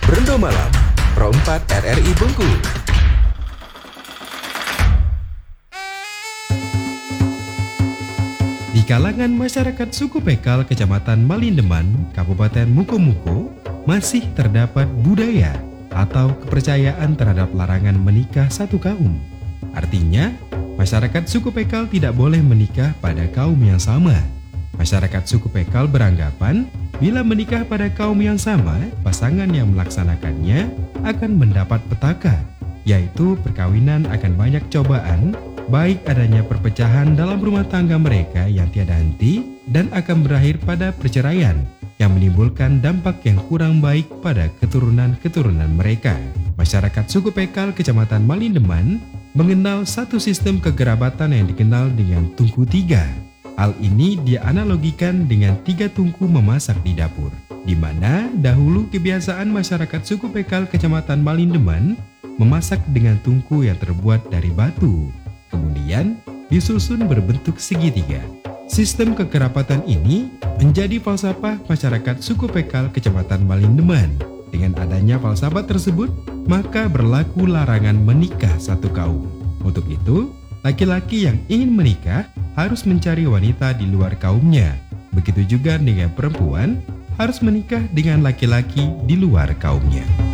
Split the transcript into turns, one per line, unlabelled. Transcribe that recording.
Brendo Malam, Pro 4 RRI Bengkulu.
Di kalangan masyarakat suku Pekal Kecamatan Malindeman, Kabupaten Mukomuko, masih terdapat budaya atau kepercayaan terhadap larangan menikah satu kaum. Artinya, masyarakat suku Pekal tidak boleh menikah pada kaum yang sama. Masyarakat suku Pekal beranggapan bila menikah pada kaum yang sama, pasangan yang melaksanakannya akan mendapat petaka, yaitu perkawinan akan banyak cobaan, baik adanya perpecahan dalam rumah tangga mereka yang tiada henti dan akan berakhir pada perceraian yang menimbulkan dampak yang kurang baik pada keturunan-keturunan mereka. Masyarakat suku Pekal Kecamatan Malindeman mengenal satu sistem kekerabatan yang dikenal dengan tungku tiga. Hal ini dianalogikan dengan tiga tungku memasak di dapur, di mana dahulu kebiasaan masyarakat suku Pekal Kecamatan Malindeman memasak dengan tungku yang terbuat dari batu, kemudian disusun berbentuk segitiga. Sistem kekerabatan ini menjadi falsafah masyarakat suku Pekal Kecamatan Malindeman. Dengan adanya falsafah tersebut, maka berlaku larangan menikah satu kaum. Untuk itu, laki-laki yang ingin menikah harus mencari wanita di luar kaumnya. Begitu juga dengan perempuan harus menikah dengan laki-laki di luar kaumnya.